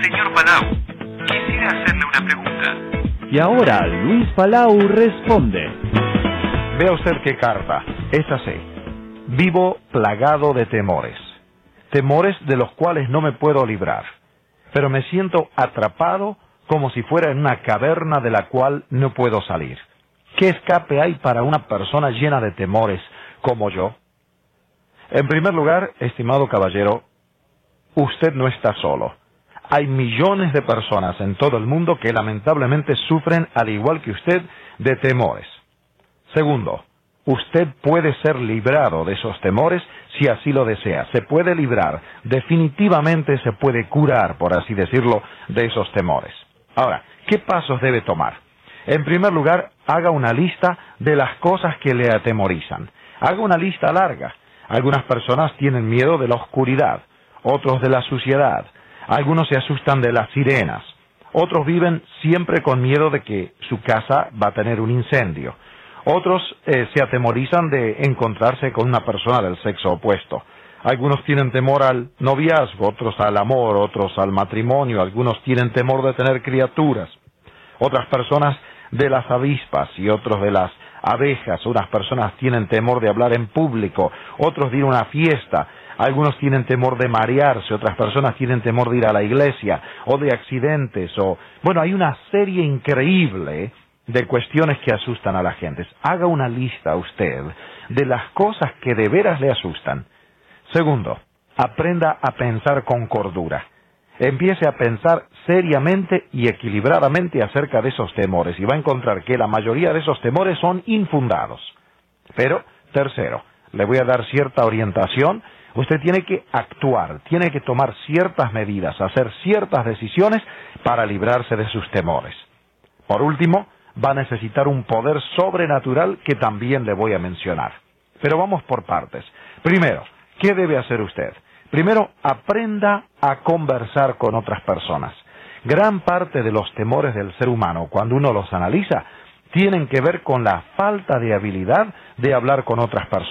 Señor Palau, quisiera hacerle una pregunta. Y ahora Luis Palau responde. Vea usted qué carta. Es así. Vivo plagado de temores. Temores de los cuales no me puedo librar. Pero me siento atrapado como si fuera en una caverna de la cual no puedo salir. ¿Qué escape hay para una persona llena de temores como yo? En primer lugar, estimado caballero, usted no está solo. Hay millones de personas en todo el mundo que lamentablemente sufren, al igual que usted, de temores. Segundo, usted puede ser librado de esos temores si así lo desea. Se puede librar, definitivamente se puede curar, por así decirlo, de esos temores. Ahora, ¿qué pasos debe tomar? En primer lugar, haga una lista de las cosas que le atemorizan. Haga una lista larga. Algunas personas tienen miedo de la oscuridad, otros de la suciedad, algunos se asustan de las sirenas, otros viven siempre con miedo de que su casa va a tener un incendio, otros se atemorizan de encontrarse con una persona del sexo opuesto. Algunos tienen temor al noviazgo, otros al amor, otros al matrimonio, algunos tienen temor de tener criaturas, otras personas de las avispas y otros de las abejas, unas personas tienen temor de hablar en público, otros de ir a una fiesta, algunos tienen temor de marearse, otras personas tienen temor de ir a la iglesia, o de accidentes, bueno, hay una serie increíble de cuestiones que asustan a la gente. Haga una lista usted de las cosas que de veras le asustan. Segundo, aprenda a pensar con cordura. Empiece a pensar seriamente y equilibradamente acerca de esos temores y va a encontrar que la mayoría de esos temores son infundados. Pero, tercero, le voy a dar cierta orientación. Usted tiene que actuar, tiene que tomar ciertas medidas, hacer ciertas decisiones para librarse de sus temores. Por último, va a necesitar un poder sobrenatural que también le voy a mencionar. Pero vamos por partes. Primero, ¿qué debe hacer usted? Primero, aprenda a conversar con otras personas. Gran parte de los temores del ser humano, cuando uno los analiza, tienen que ver con la falta de habilidad de hablar con otras personas.